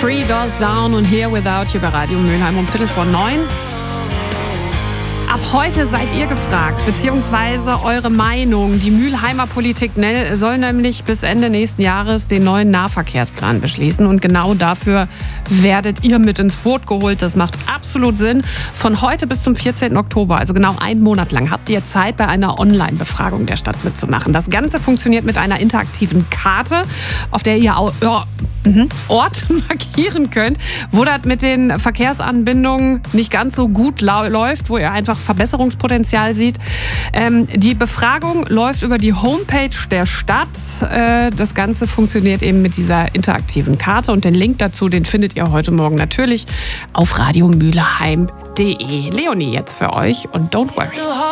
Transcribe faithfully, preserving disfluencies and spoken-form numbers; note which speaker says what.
Speaker 1: Three Doors Down und Here Without You bei Radio Mülheim um Viertel vor neun. Ab heute seid ihr gefragt, beziehungsweise eure Meinung. Die Mülheimer Politik soll nämlich bis Ende nächsten Jahres den neuen Nahverkehrsplan beschließen. Und genau dafür werdet ihr mit ins Boot geholt. Das macht absolut Sinn. Von heute bis zum vierzehnten Oktober, also genau einen Monat lang, habt ihr Zeit, bei einer Online-Befragung der Stadt mitzumachen. Das Ganze funktioniert mit einer interaktiven Karte, auf der ihr auch ja, Ort markieren könnt, wo das mit den Verkehrsanbindungen nicht ganz so gut lau- läuft, wo ihr einfach Verbesserungspotenzial sieht. Ähm, die Befragung läuft über die Homepage der Stadt. Äh, das Ganze funktioniert eben mit dieser interaktiven Karte und den Link dazu, den findet ihr heute Morgen natürlich auf radiomülheim punkt de. Leonie jetzt für euch und Don't Worry.